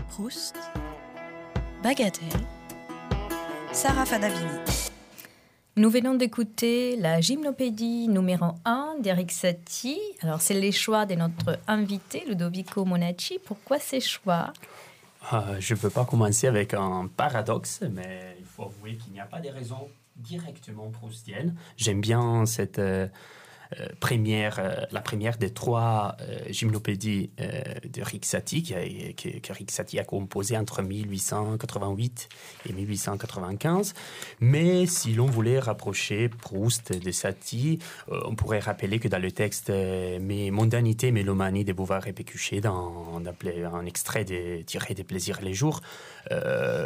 Proust, Bagatelle, Sarah Fanavini. Nous venons d'écouter la gymnopédie numéro 1 d'Eric Satie. Alors, c'est les choix de notre invité, Ludovico Monacci. Pourquoi ces choix ? Je ne peux pas commencer avec un paradoxe, mais il faut avouer qu'il n'y a pas de raison directement proustienne. J'aime bien cette la première des trois gymnopédies d'Eric Satie qu'Eric Satie a composé entre 1888 et 1895. Mais si l'on voulait rapprocher Proust de Satie, on pourrait rappeler que dans le texte Mes mondanités, mélomanie de Beauvoir et Pécuchet, dans un extrait tiré des Plaisirs les jours,